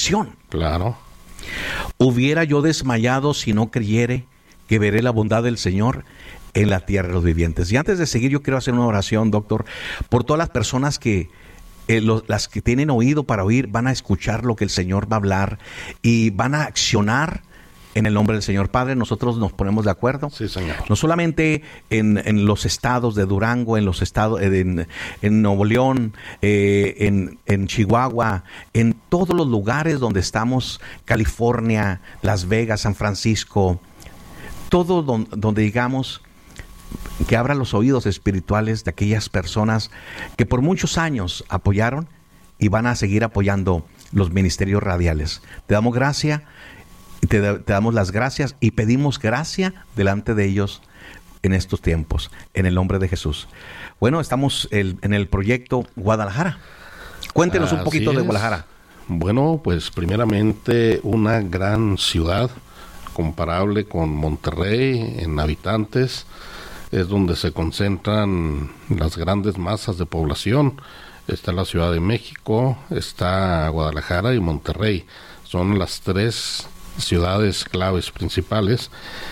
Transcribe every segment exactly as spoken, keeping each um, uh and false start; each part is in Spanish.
acción. Claro. Hubiera yo desmayado si no creyere que veré la bondad del Señor en la tierra de los vivientes. Y antes de seguir, yo quiero hacer una oración, doctor, por todas las personas que, eh, los, las que tienen oído para oír, van a escuchar lo que el Señor va a hablar y van a accionar en el nombre del Señor. Padre, nosotros nos ponemos de acuerdo. Sí, Señor. No solamente en, en los estados de Durango, en los estados, en, en Nuevo León, eh, en, en Chihuahua, en todos los lugares donde estamos, California, Las Vegas, San Francisco, todo don, donde digamos que abra los oídos espirituales de aquellas personas que por muchos años apoyaron y van a seguir apoyando los ministerios radiales. Te damos gracias. Te, te damos las gracias y pedimos gracia delante de ellos en estos tiempos, en el nombre de Jesús. Bueno, estamos el, en el proyecto Guadalajara. Cuéntenos Así un poquito es. de Guadalajara. Bueno, pues primeramente una gran ciudad comparable con Monterrey en habitantes. Es donde se concentran las grandes masas de población. Está la Ciudad de México, está Guadalajara y Monterrey. Son las tres ciudades claves principales,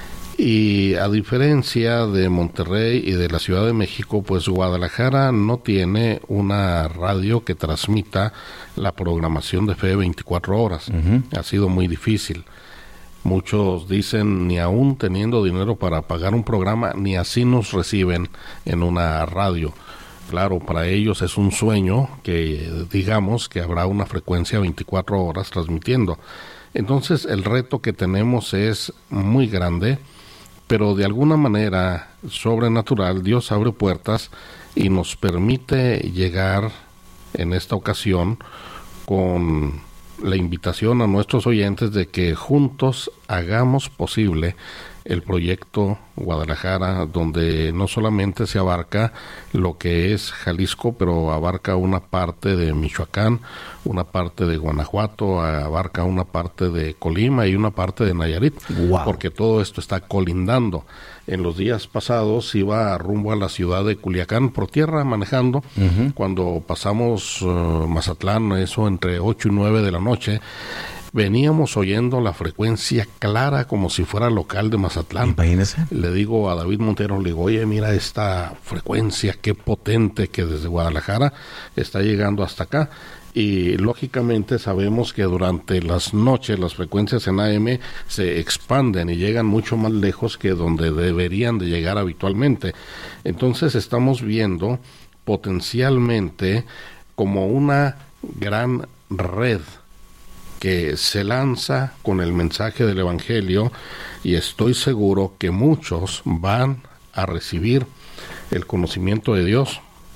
y a diferencia de Monterrey y de la Ciudad de México, pues Guadalajara no tiene una radio que transmita la programación de fe veinticuatro horas. Uh-huh. Ha sido muy difícil. Muchos dicen, ni aún teniendo dinero para pagar un programa, ni así nos reciben en una radio. Claro, para ellos es un sueño que digamos que habrá una frecuencia veinticuatro horas transmitiendo. Entonces el reto que tenemos es muy grande, pero de alguna manera sobrenatural Dios abre puertas y nos permite llegar en esta ocasión con la invitación a nuestros oyentes de que juntos hagamos posible el proyecto Guadalajara, donde no solamente se abarca lo que es Jalisco, pero abarca una parte de Michoacán, una parte de Guanajuato, abarca una parte de Colima y una parte de Nayarit, wow. Porque todo esto está colindando. En los días pasados iba rumbo a la ciudad de Culiacán por tierra manejando, uh-huh. Cuando pasamos uh, Mazatlán, eso entre ocho y nueve de la noche, veníamos oyendo la frecuencia clara como si fuera local de Mazatlán. Imagínese. Le digo a David Montero, le digo, oye, mira esta frecuencia, qué potente que desde Guadalajara está llegando hasta acá. Y lógicamente sabemos que durante las noches las frecuencias en A M se expanden y llegan mucho más lejos que donde deberían de llegar habitualmente. Entonces estamos viendo potencialmente como una gran red que se lanza con el mensaje del Evangelio, y estoy seguro que muchos van a recibir el conocimiento de Dios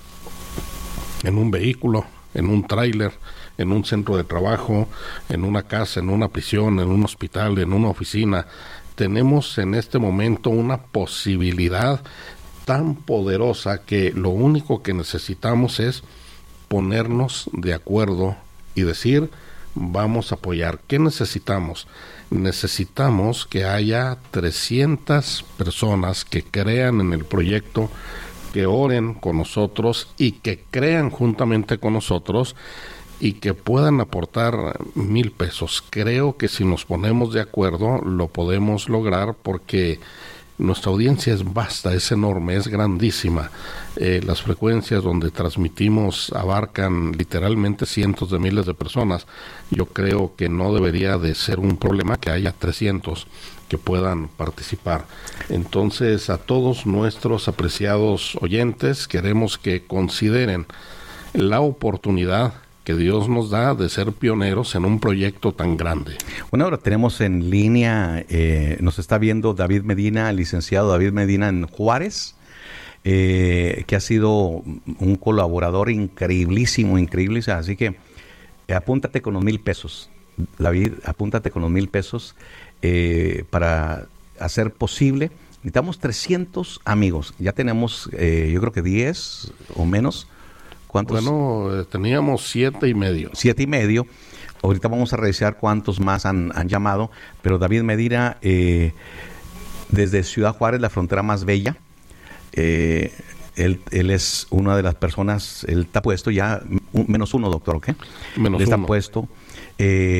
en un vehículo, en un tráiler, en un centro de trabajo, en una casa, en una prisión, en un hospital, en una oficina. Tenemos en este momento una posibilidad tan poderosa que lo único que necesitamos es ponernos de acuerdo y decir, vamos a apoyar. ¿Qué necesitamos? Necesitamos que haya trescientas personas que crean en el proyecto, que oren con nosotros y que crean juntamente con nosotros y que puedan aportar mil pesos. Creo que si nos ponemos de acuerdo lo podemos lograr, porque nuestra audiencia es vasta, es enorme, es grandísima. Eh, las frecuencias donde transmitimos abarcan literalmente cientos de miles de personas. Yo creo que no debería de ser un problema que haya trescientos que puedan participar. Entonces, a todos nuestros apreciados oyentes, queremos que consideren la oportunidad que Dios nos da de ser pioneros en un proyecto tan grande. Bueno, ahora tenemos en línea, eh, nos está viendo David Medina, el licenciado David Medina en Juárez, eh, que ha sido un colaborador increíblísimo, increíble. Así que eh, apúntate con los mil pesos, David, apúntate con los mil pesos eh, para hacer posible. Necesitamos trescientos amigos, ya tenemos eh, yo creo que diez o menos. ¿Cuántos? Bueno, eh, teníamos siete y medio. Siete y medio. Ahorita vamos a revisar cuántos más han, han llamado, pero David Medina, eh, desde Ciudad Juárez, la frontera más bella, eh, él, él es una de las personas, él está puesto ya, un, menos uno, doctor, ¿ok? Menos él está uno. puesto. Eh,